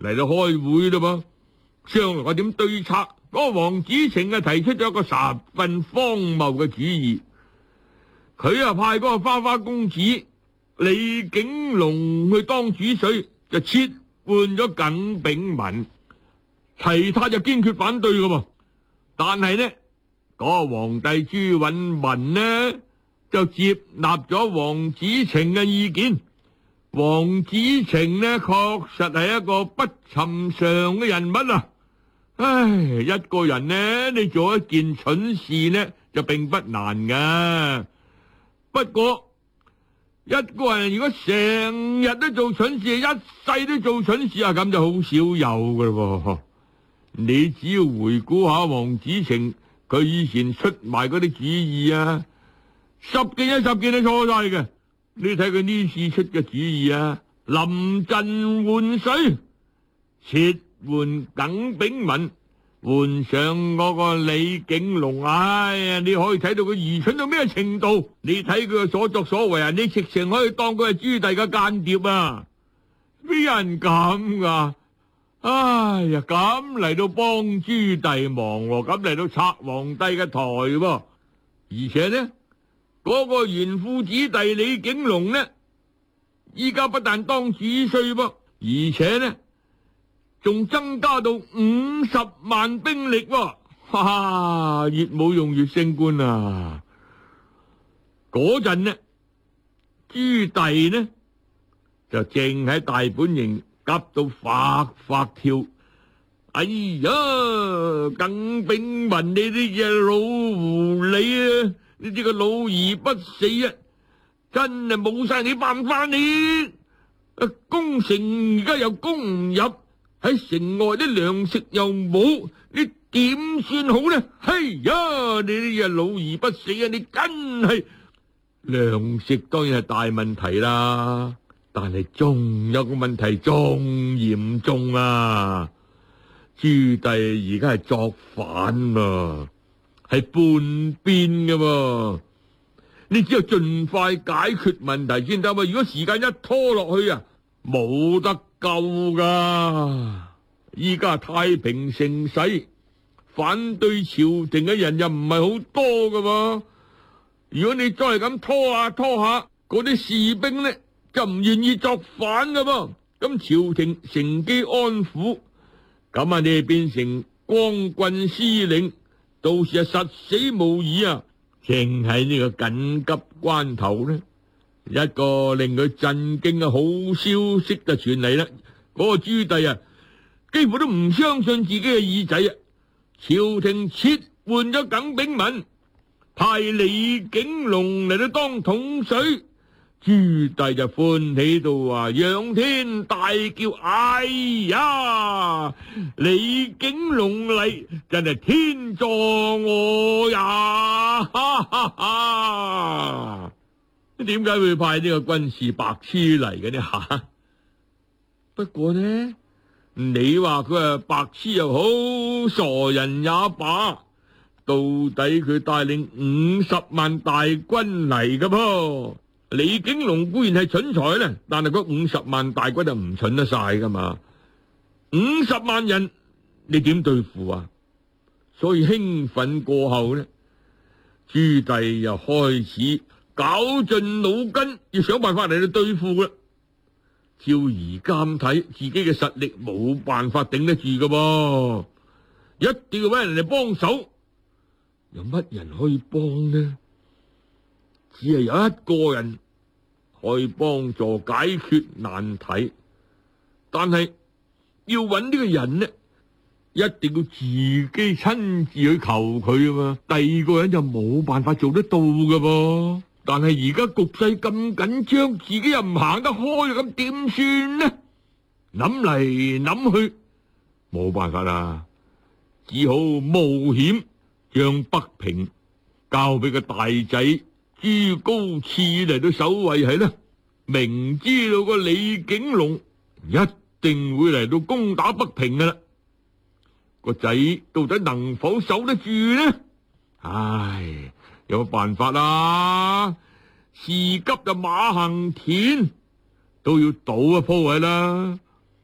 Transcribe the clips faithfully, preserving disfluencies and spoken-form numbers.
嚟到開會啦噃，商量下點對策。嗰個黃子澄啊提出咗一個十分荒謬嘅主意，佢啊派嗰個花花公子李景龍去當主帥，就撤換咗耿炳文，其他就堅決反對㗎噃。但係呢，嗰、那個皇帝朱允炆呢就接納咗黃子澄嘅意見。黃子澄呢確實係一個不尋常嘅人物啊！唉，一個人呢，你做一件蠢事呢就並不難噶。不過一個人如果成日都做蠢事，一世都做蠢事啊，咁就好少有噶咯。你只要回顧下黃子澄，佢以前出埋嗰啲主意啊，十件有十件都錯晒嘅。你睇佢呢次出嘅主意啊，臨陣換帥，撤換耿炳文，換上嗰個李景龍。哎呀，你可以睇到佢愚蠢到咩程度？你睇佢嘅所作所為啊，你直情可以當佢係朱棣嘅間諜啊！邊有人咁噶？哎呀，咁嚟到幫朱棣忙，咁嚟到拆皇帝嘅台喎，而且呢，嗰個紈絝子弟李景龍呢，依家不但當主帥噃，而且呢，仲增加到五十萬兵力喎，哈哈，越冇用越升官啊！嗰陣呢，朱棣呢就正喺大本營急到發發跳。哎呀，耿炳文你呢隻老狐狸啊！呢啲個老而不死啊，真係冇晒你辦法你！啊，攻城而家又攻唔入，喺城外啲糧食又冇，你點算好呢？嘿呀，你呢隻老而不死啊！你真係糧食當然係大問題啦，但係仲有個問題仲嚴重啊！朱棣而家係作反啊！係叛變嘅喎，你只有盡快解決問題先得嘛。如果時間一拖落去啊，冇得救噶。依家太平盛世，反對朝廷嘅人又唔係好多噶喎。如果你再係咁拖下拖下，嗰啲士兵呢就唔願意作反噶噃。咁朝廷乘機安撫，咁啊你係變成光棍司令。到時啊，實死無疑啊！正喺呢個緊急關頭呢，一個令佢震驚嘅好消息就傳嚟啦。嗰個朱棣啊，幾乎都唔相信自己嘅耳仔啊！朝廷撤換咗耿炳文，派李景龍嚟到當統帥。朱棣就歡喜到啊，仰天大叫：哎呀！李景龍嚟，真係天助我呀！哈哈哈！點解會派呢個軍事白痴嚟嘅呢？吓，不過呢，你話佢係白痴又好，傻人也罷，到底佢帶領五十萬大軍嚟㗎噃。李景龍固然係蠢材咧，但係嗰五十萬大軍就唔蠢得晒噶嘛。五十萬人你點對付啊？所以興奮過後呢，朱棣又開始絞盡腦筋，要想辦法嚟到對付啦。照而監睇，自己嘅實力冇辦法頂得住噶噃，一定要搵人嚟幫手。有乜人可以幫呢？只係有一個人可以幫助解決難題，但係要揾呢個人呢，一定要自己親自去求佢啊嘛。第二個人就冇辦法做得到噶噃。但係而家局勢咁緊張，自己又唔行得開，咁點算呢？諗嚟諗去，冇辦法啦，只好冒險將北平交俾個大仔朱高熾嚟到守衛係啦。明知道個李景龍一定會嚟到攻打北平噶啦，個仔到底能否守得住呢？唉，有乜辦法啦？事急就馬行田，都要賭一鋪係啦。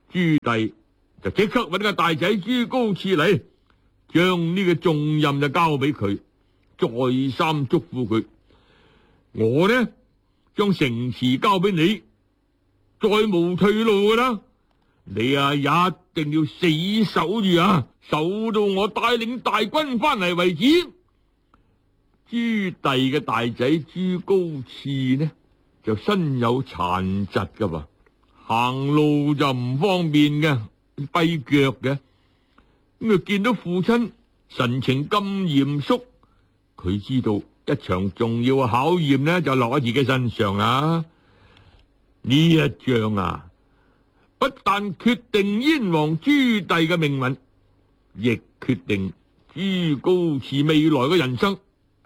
朱棣就即刻搵個大仔朱高熾嚟，將呢個重任就交俾佢，再三囑咐佢：我呢將城池交俾你，再無退路噶啦！你啊一定要死守住啊，守到我帶領大軍翻嚟為止。朱棣嘅大仔朱高熾呢就身有殘疾噶噃，行路就唔方便嘅，跛腳嘅。咁啊見到父親神情咁嚴肅，佢知道一場重要嘅考驗呢就落喺自己身上啦。呢一仗啊，不但決定燕王朱棣嘅命運，亦決定朱高熾未來嘅人生。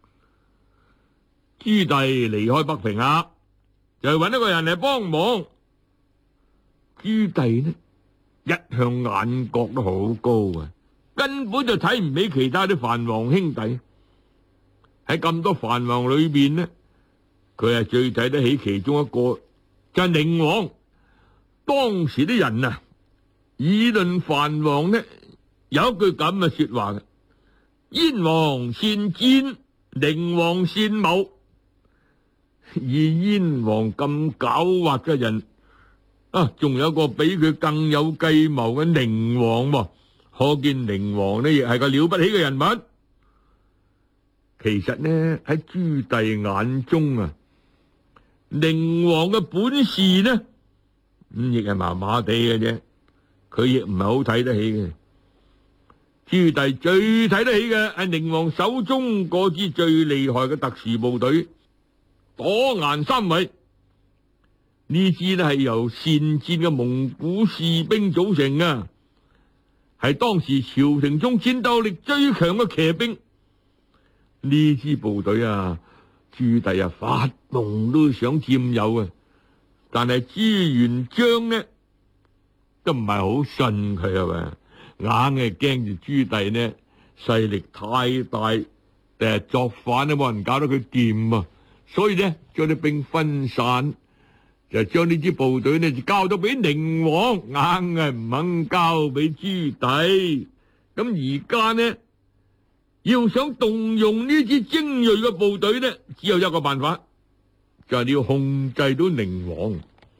朱棣離開北平啊，就揾一個人嚟幫忙。朱棣呢一向眼角都好高啊，根本就睇唔起其他啲藩王兄弟。喺咁多藩王裏邊呢，佢係最睇得起其中一個，就係寧王。當時啲人啊，議論藩王呢，有一句咁嘅說話嘅：燕王善戰，寧王善謀。以燕王咁狡猾嘅人啊，仲有個比佢更有計謀嘅寧王喎，可見寧王呢亦係個了不起嘅人物。其實呢喺朱棣眼中啊，寧王嘅本事呢咁亦係麻麻地嘅啫，佢亦唔係好睇得起嘅。朱棣最睇得起嘅係寧王手中嗰支最厲害嘅特殊部隊朵顏三衛。呢支呢係由善戰嘅蒙古士兵組成啊，係當時朝廷中戰鬥力最強嘅騎兵。呢支部隊啊，朱棣啊發夢都想佔有啊，但係朱元璋呢都唔係好信佢啊嘛，硬係驚住朱棣呢勢力太大，第日作反都冇人搞到佢掂啊，所以呢將啲兵分散，就將呢支部隊呢就交咗俾寧王，硬係唔肯交俾朱棣。咁而家呢要想動用呢支精銳嘅部隊呢，只有一個辦法，就係你要控制到寧王。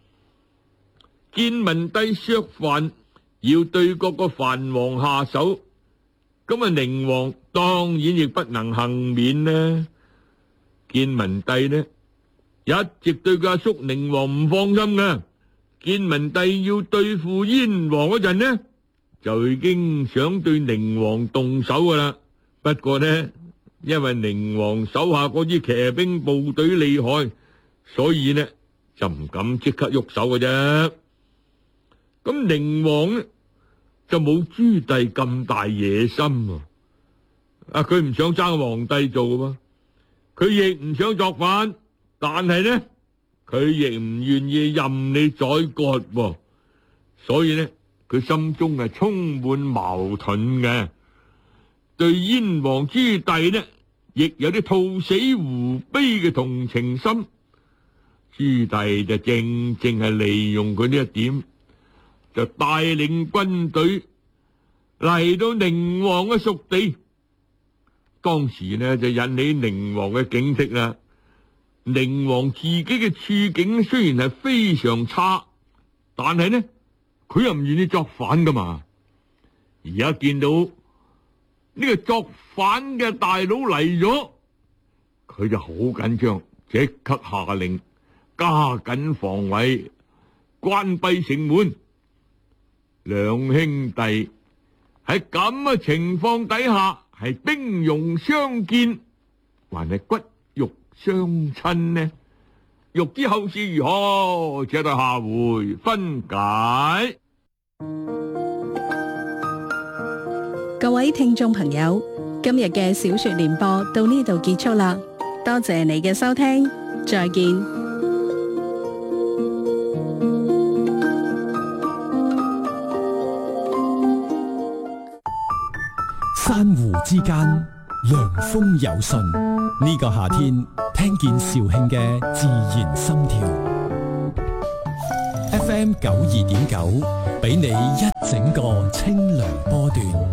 建文帝削藩要對各個藩王下手，咁啊寧王當然亦不能幸免呢。建文帝呢一直對佢阿叔寧王唔放心嘅，建文帝要對付燕王嗰陣呢，就已經想對寧王動手噶啦。不過呢，因為寧王手下嗰支騎兵部隊厲害，所以呢就唔敢即刻喐手嘅啫。咁寧王呢就冇朱棣咁大野心喎，啊佢唔想爭皇帝做嘅，佢亦唔想作反，但係呢佢亦唔願意任你宰割喎，所以呢佢心中係充滿矛盾嘅。對燕王朱棣呢，亦有啲兔死狐悲嘅同情心。朱棣就正正係利用佢呢一點，就帶領軍隊嚟到寧王嘅屬地。當時呢就引起寧王嘅警惕啦。寧王自己嘅處境雖然係非常差，但係呢佢又唔願意作反噶嘛。而家見到呢個作反嘅大佬嚟咗，佢就好緊張，即刻下令加緊防衛，關閉城門。兩兄弟喺咁嘅情況底下，係兵戎相見，還係骨肉相親呢？欲知後事如何，且待下回分解。 各位聽眾朋友，今日嘅小說聯播到呢度結束啦，多謝你嘅收聽，再見。 珊瑚之間，涼風有信。呢個夏天，聽見肇慶嘅自然心跳。F M M 九二點九，俾你一整個清涼波段。